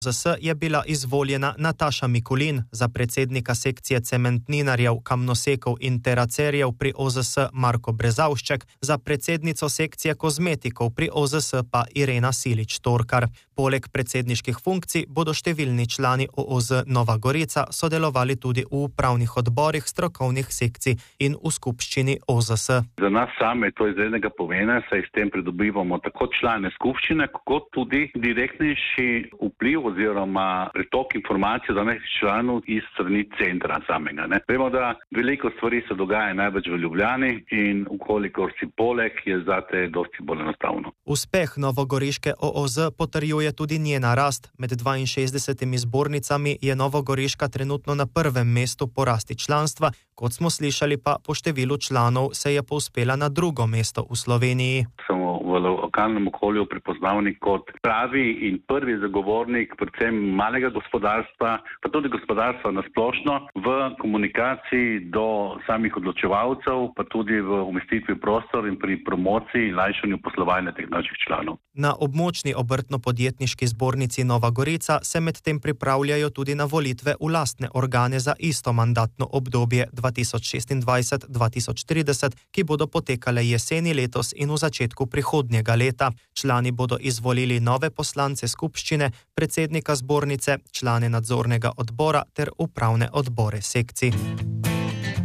OZS je bila izvoljena Nataša Mikulin, za predsednika sekcije cementninarjev, kamnosekov in teracerjev pri OZS Marko Brezavšček, za predsednico sekcije kozmetikov pri OZS pa Irena Silič-Torkar. Poleg predsedniških funkcij bodo številni člani OOZ Nova Gorica sodelovali tudi v upravnih odborih strokovnih sekcij in v skupščini OZS. Za nas same to je izrednega pomena, saj s tem pridobivamo tako člane skupščine, kot tudi direktnejši vpliv oziroma pretok informacij do naših članov iz strani centra samega. Vemo, da veliko stvari se dogaja največ v Ljubljani in ukolikor si poleg, je zate dosti bolj enostavno. Uspeh novogoriške OOZ potrjuje tudi njena rast. Med 62 zbornicami je Novogoriška trenutno na prvem mestu po rasti članstva, kot smo slišali pa po številu članov se je povzpela na drugo mesto v Sloveniji. Smo v lokalnem okolju prepoznavni kot pravi in prvi zagovornik predvsem malega gospodarstva, pa tudi gospodarstva na splošno v komunikaciji do samih odločevalcev, pa tudi v umestitvi prostor in pri promociji in lajšanju poslovanja teh naših članov. Na območni obrtno-podjetniški zbornici Nova Gorica se medtem pripravljajo tudi na volitve v lastne organe za isto mandatno obdobje 2026-2030, ki bodo potekale jeseni letos in v začetku prihodnjega leta. Člani bodo izvolili nove poslance skupščine, predsednika zbornice, člane nadzornega odbora ter upravne odbore sekcij.